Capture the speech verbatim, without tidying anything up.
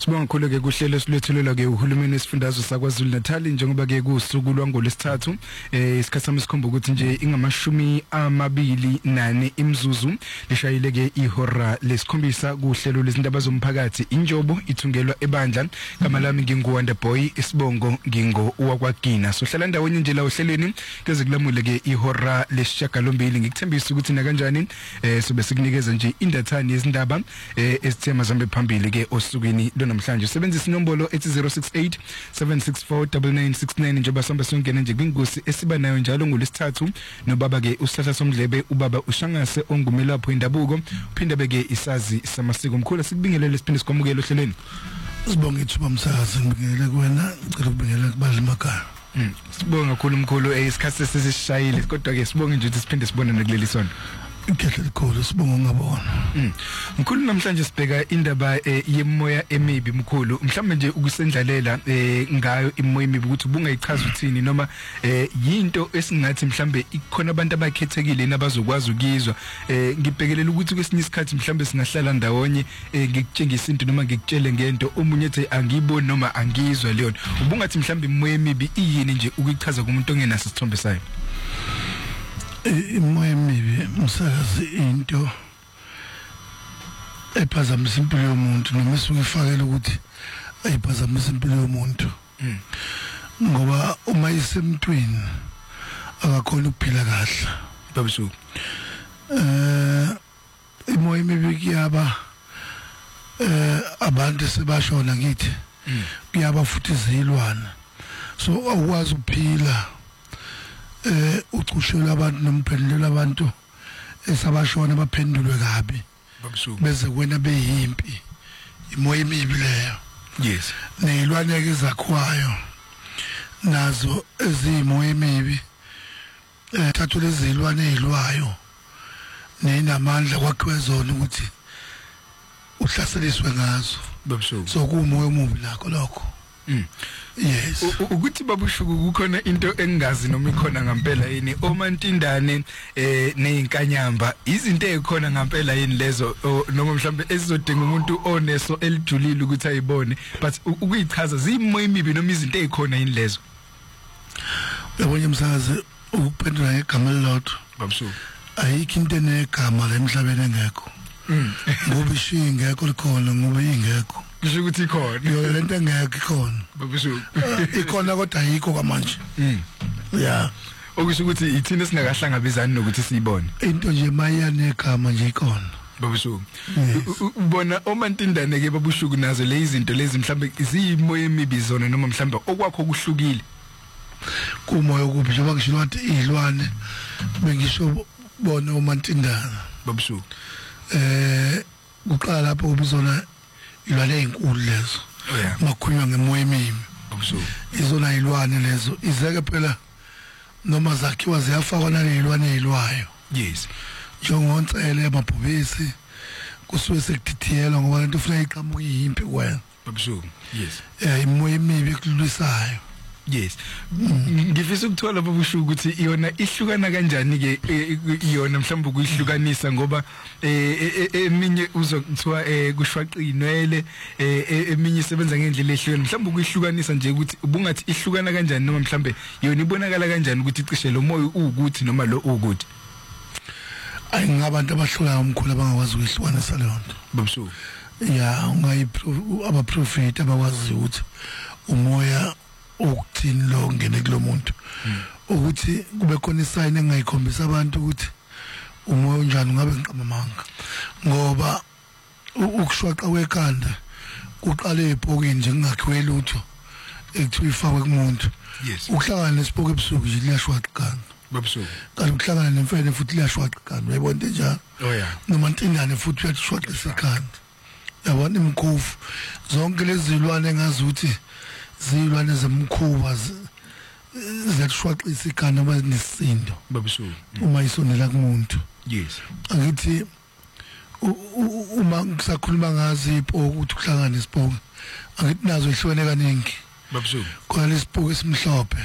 Sibonga kakhulu ke kuhlelo esilethelelwa ke uhulumeni wesifundazwe saKwaZulu Natal njengoba ke kusuku lwangolesithathu eh isikhathi sami sikhomba ukuthi nje ingamashumi amabili nane imzuzu lishayile ke ihora lesikhombisa kuhlelo lezindaba zomphakathi injobo ithungelwa ebandla kama lami nginguwanda boy isibongo ngingo wakwagina sohlala ndawonye nje la ohlelweni keze kulamule ke ihora lesishagalombili ngikuthembisa ukuthi na kanjani eh sobe sikunikeza nje indathani yezindaba eh esithema zambe phambili ke osukwini namhlanje sebenzisa inombolo ethi zero six eight seven six four nine nine six nine njengoba samba songena nje kwingosi esiba nayo njalo ngolesithathu nobaba ke usihla somdlebe ubaba ushangase ongumela lapho indabuko uphinde beke isazi samasiko omkhulu sikubingelele siphinde sikwamukele ohlelweni sibonge ithuba umsakazi ngibingelele kuwena ngicela ukubingelela kubadla emakhaya sibonga kakhulu umkhulu isikhathi sesishayile kodwa ke sibonge nje ukuthi siphinde sibone kuleli sonto Ngikhehle likhulu sibonga ngabona. Mkhulu namhlanje sibheka indaba yemoya emibi mkhulu mhlawumbe nje ukusendlalela ngayo imoya emibi ukuthi ubungayichaza uthini noma yinto esingathi mhlawumbe ikhona abantu abakhethekile nabazokwazi ukizwa ngibhekelela ukuthi kwesinye isikhathi mhlawumbe singahlala ndawonye ngikutshengisa into noma ngikutshele ngento omunye ethi angiyiboni noma angizwa leyo ubungathi mhlawumbe imoya emibi iyini nje ukuyichaza kumuntu ongenaso isithombe sayo imoya emibi umsakazi into ephazamisa impilo yomuntu noma esukufakela ukuthi ayiphazamisa impilo yomuntu ngoba uma isemntwini akakhona ukuphila kahle babusuku eh imoya emibi kuyaba eh abantu sebashona ngithi kuyaba futhi izilwana so awukwazi ukuphila eh ucushelwa abantu nomphendula abantu esabashona baphendulwe kabi babusuku beze kwena beyimpi imoya emibi leyo yes nezilwane ke zakwayo nazo ezimoya emibi eh thathu lezilwane ezilwayo nenamandla kwakhwezona ukuthi uhlaseliswe ngazo babusuku so kumoya omubi lakho lokho Mm. Yes. Ukuthi babushuku kukhona into engazi noma ikhona ngempela yini omantindane eh nezinkanyamba izinto ezikhona ngempela yini lezo noma mhlambe ezizodinga umuntu oneso elijulile ukuthi ayibone but ukuyichaza zimoya emibi noma izinto ezikhona yini lezo yabonye umsakazi ukuphendula ngegama lelodwa babushuku ayikho into enegama la emhlabeni engekho ngoba ishiya ngekho likhona ngoba ingekho kusho ukuthi ikhona yo lento engekho ikhona babushuku ikhona kodwa ayikho kwamanje yeah okusho ukuthi ithina singakahlangabezani nokuthi siyibone into nje mayane egama nje ikhona babushuku ubona omantindane ke babushuku nazo le izinto lezi mhlambe izimoya emibi zona noma mhlambe okwakho kuhlukile kumoya okubi njengoba ngisho wathi izilwane bengisho bona omantindane babushuku eh uqala lapho ubizona ilwane ezinkulu lezo makhunywa ngemoya emibi babushuku izona ilwane lezo izeke phela noma zakhiwa ziyafakwa nalezilwane ezilwayo yes njengontsele amabhubesi kusuke sekudithiyelwa ngoba lento ufuna iqhamuka iyimpi kwena babushuku yes eh imoya emibi ekulwisayo yes ngifisa ukuthola babushuku ukuthi iyona ihlukana kanjani ke iyona mhlawumbe ukuyihlukanisa ngoba eminye uzokuthiwa kushwaqinwele eminye isebenza ngendlela ehlukene mhlawumbe ukuyihlukanisa nje ukuthi ubungathi ihlukana kanjani noma mhlawumbe yona ibonakala kanjani ukuthi icishe lo moya ukuthi noma lo ukuthi ayi ngabantu abahlula omkhulu abangakwazi ukuyihlukanisa leyo nto babushuku ya ungayi abaprofeti abakwazi ukuthi umoya ukuthini lo ngene kulomuntu ukuthi kube khona isign engayikhombisa abantu ukuthi umoya unjani ngabe ngiqamamanga ngoba ukushwaqa wekhanda kuqale ephokeni nje ngakhiwe lutho ekuthiwa ifakwe kumuntu ukuhlangana nesipoko ebusuku nje liyashwaqa ikhanda babushuku kanti ukuhlangana nemfene futhi liyashwaqa ikhanda uyayibona into njalo oh yeah noma intindane futhi uyashwaqa ikhanda yabona imkhofu zonke lezi zilwane engazi ukuthi zilwane zemkhuba ziyashwaqisa ikhanda noma nesisindo babushuku uma isonela kumuntu yes angithi uma ngisakhuluma ngazi ipoko ukuthi kuhlangana nesipoko angithi nazo ihlukene kaningi babushuku khona lesipoko esimhlophe